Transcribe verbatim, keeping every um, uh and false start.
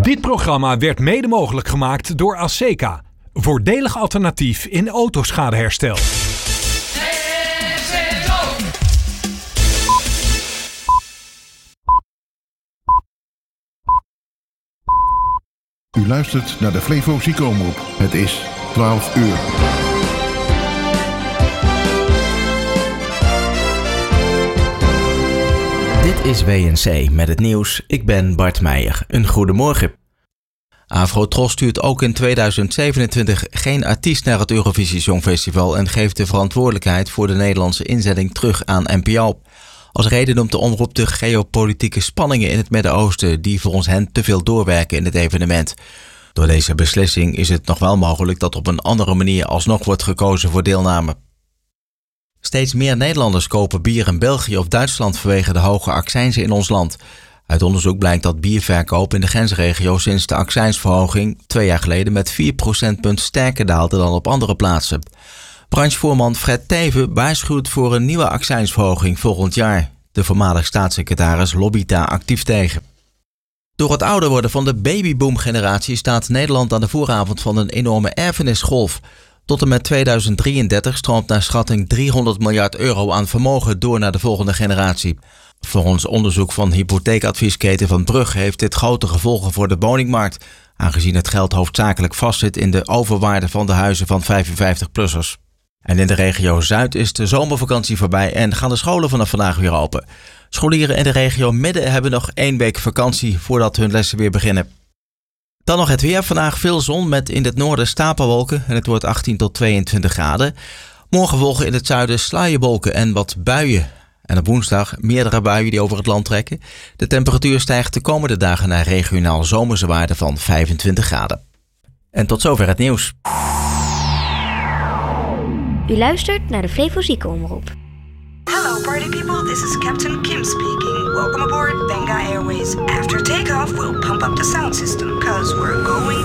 Dit programma werd mede mogelijk gemaakt door Aseca. Voordelig alternatief in autoschadeherstel. U luistert naar de Flevo Ziekenomroep. Het is twaalf uur. Dit is W N C met het nieuws. Ik ben Bart Meijer. Een goedemorgen. Afro-Tros stuurt ook in tweeduizend zevenentwintig geen artiest naar het Eurovisie Songfestival en geeft de verantwoordelijkheid voor de Nederlandse inzending terug aan N P O. Als reden noemt de omroep de geopolitieke spanningen in het Midden-Oosten die volgens hen te veel doorwerken in het evenement. Door deze beslissing is het nog wel mogelijk dat op een andere manier alsnog wordt gekozen voor deelname. Steeds meer Nederlanders kopen bier in België of Duitsland vanwege de hoge accijnzen in ons land. Uit onderzoek blijkt dat bierverkoop in de grensregio sinds de accijnsverhoging twee jaar geleden met vier procentpunt sterker daalde dan op andere plaatsen. Branchevoorman Fred Teven waarschuwt voor een nieuwe accijnsverhoging volgend jaar. De voormalig staatssecretaris lobbyt daar actief tegen. Door het ouder worden van de babyboom-generatie staat Nederland aan de vooravond van een enorme erfenisgolf. Tot en met tweeduizend drieëndertig stroomt naar schatting driehonderd miljard euro aan vermogen door naar de volgende generatie. Volgens onderzoek van hypotheekadviesketen Van Brugge heeft dit grote gevolgen voor de woningmarkt, aangezien het geld hoofdzakelijk vastzit in de overwaarde van de huizen van vijfenvijftig-plussers. En in de regio Zuid is de zomervakantie voorbij en gaan de scholen vanaf vandaag weer open. Scholieren in de regio Midden hebben nog één week vakantie voordat hun lessen weer beginnen. Dan nog het weer. Vandaag veel zon met in het noorden stapelwolken en het wordt achttien tot tweeëntwintig graden. Morgen volgen in het zuiden sluierwolken en wat buien. En op woensdag meerdere buien die over het land trekken. De temperatuur stijgt de komende dagen naar regionaal zomerse waarden van vijfentwintig graden. En tot zover het nieuws. U luistert naar de Flevo Ziekenomroep. Hello party people, this is Captain Kim speaking. Welcome aboard Benga Airways. After takeoff, we'll pump up the sound system, cause we're going